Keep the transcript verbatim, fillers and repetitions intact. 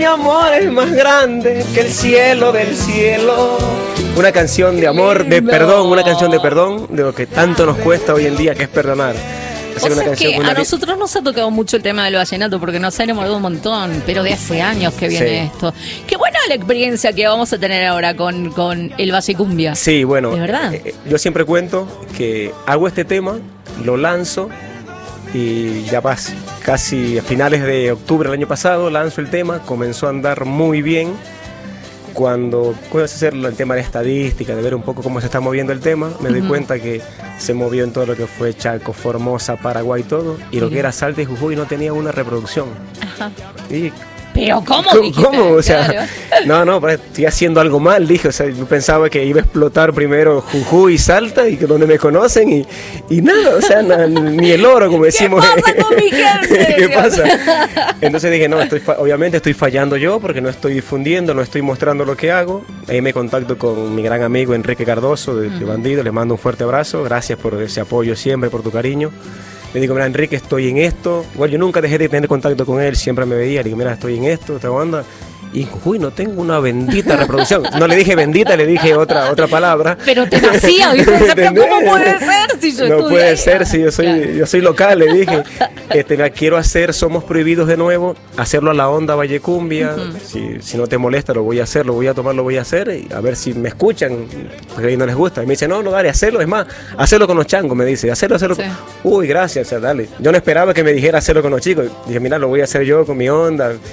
amor es más grande que el cielo del cielo. Una canción de amor, de perdón, una canción de perdón, de lo que tanto nos cuesta hoy en día, que es perdonar. O sea, una que a nosotros nos ha tocado mucho el tema del vallenato porque nos ha enamorado un montón, pero de hace años que viene sí. esto. Qué buena la experiencia que vamos a tener ahora con, con el Vallecumbia. Sí, bueno, ¿de verdad? Eh, yo siempre cuento que hago este tema, lo lanzo y ya pasa. Casi a finales de octubre del año pasado lanzo el tema, comenzó a andar muy bien. Cuando puedes hacer el tema de estadística, de ver un poco cómo se está moviendo el tema, me doy uh-huh. cuenta que se movió en todo lo que fue Chaco, Formosa, Paraguay, todo, y lo uh-huh. que era Salta y Jujuy no tenía una reproducción. Ajá. Y, ¿Pero cómo? ¿Cómo? Dijiste? ¿Cómo? O sea, claro. no, no, pues, estoy haciendo algo mal, dije. O sea, yo pensaba que iba a explotar primero Jujuy y Salta, y que donde me conocen, y, y nada, o sea, na, ni el oro, como decimos. ¿Qué pasa con mi gente? ¿Qué pasa? Entonces dije, no, estoy obviamente estoy fallando yo, porque no estoy difundiendo, no estoy mostrando lo que hago. Ahí me contacto con mi gran amigo Enrique Cardoso, de, de Bandido, le mando un fuerte abrazo, gracias por ese apoyo siempre, por tu cariño. Le digo, mira, Enrique, estoy en esto. Igual yo nunca dejé de tener contacto con él, siempre me veía. Le digo, mira, estoy en esto, esta banda. Y, uy, no tengo una bendita reproducción. No le dije bendita, le dije otra otra palabra. Pero te nacía, ¿viste? ¿Cómo puede ser si yo No puede ser si yo soy, claro. yo soy local, le dije. Este, la quiero hacer, Somos Prohibidos de nuevo, hacerlo a la onda Vallecumbia. Uh-huh. Si, si no te molesta, lo voy a hacer, lo voy a tomar, lo voy a hacer. Y a ver si me escuchan, porque a ellos no les gusta. Y me dice, no, no, dale, hacerlo. Es más, hacerlo con los changos, me dice. Hacerlo, hacerlo. Sí. Con... Uy, gracias, o sea, dale. Yo no esperaba que me dijera hacerlo con los chicos. Dije, mira, lo voy a hacer yo con mi onda.